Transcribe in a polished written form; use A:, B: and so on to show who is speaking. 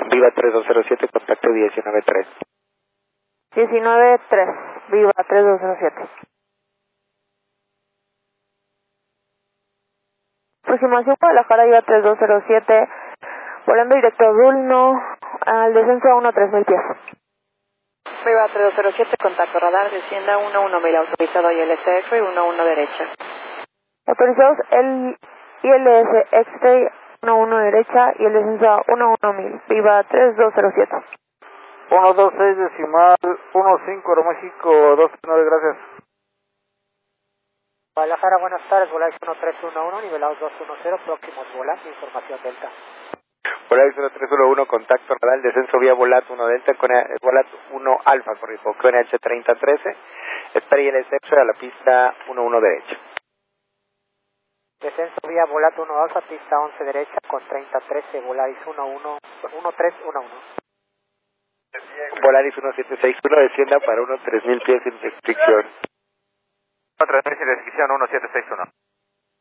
A: Viva 3207, contacto 193.
B: 193, Viva 3207. Aproximación Guadalajara, Viva 3207, volando directo a Dulno, al descenso a 1-3000 pies.
C: Viva 3207, contacto radar, descienda 11.000, autorizado ILS X-Ray 11 derecha.
B: Autorizados el ILS X-Ray 11 derecha y el descenso a 11.000, Viva 3207.
D: 126 decimal 15 Aeroméxico 29, gracias.
E: Guadalajara, buenas tardes, Volaris 1311, nivelados 210, próximos Volat, información Delta.
A: Volaris 1311, contacto radar, descenso vía Volat 1 Delta, con Volat 1 Alfa, corrijo, con H3013, espera ILS X-Ray a la pista 11 derecha.
E: Descenso vía Volat 1 Alfa, pista 11 derecha, con 3013, Volaris 1311.
A: Volaris 1761, descienda para 3000 pies sin restricción.
D: 3000 sin restricción, 1761.